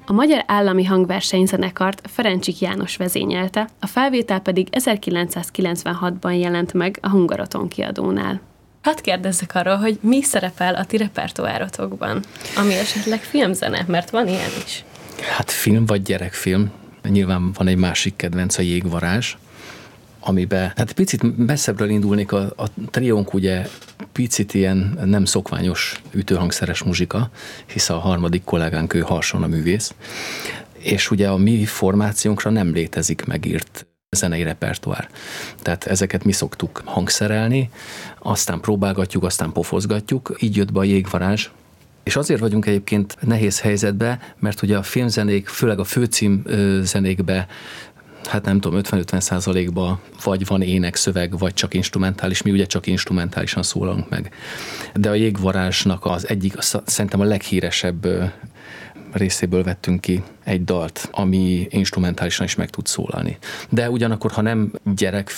A Magyar Állami Hangversenyzenekart Ferencsik János vezényelte, a felvétel pedig 1996-ban jelent meg a Hungaroton kiadónál. Hadd kérdezzek arról, hogy mi szerepel a ti repertoárotokban, ami esetleg filmzene, mert van ilyen is. Hát film vagy gyerekfilm. Nyilván van egy másik kedvenc, a Jégvarázs, amiben, hát picit messzebbről indulnék, a triónk ugye picit ilyen nem szokványos ütőhangszeres muzsika, hisz a harmadik kollégánk, ő Harsona művész, és ugye a mi formációnkra nem létezik megírt zenei repertoár. Tehát ezeket mi szoktuk hangszerelni, aztán próbálgatjuk, aztán pofozgatjuk, így jött be a Jégvarázs. És azért vagyunk egyébként nehéz helyzetben, mert ugye a filmzenék, főleg a főcím zenékbe, hát nem tudom, 50-50%-ban vagy van énekszöveg, vagy csak instrumentális, mi ugye csak instrumentálisan szólalunk meg. De a Jégvarázsnak az egyik, szerintem a leghíresebb részéből vettünk ki egy dalt, ami instrumentálisan is meg tud szólalni. De ugyanakkor, ha nem gyerek